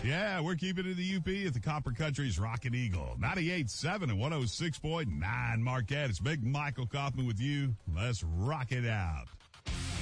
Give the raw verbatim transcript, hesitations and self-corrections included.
Yeah, we're keeping it in the U P at the Copper Country's Rocket Eagle. ninety-eight point seven and one oh six point nine Marquette. It's Big Michael Kaufman with you. Let's rock it out.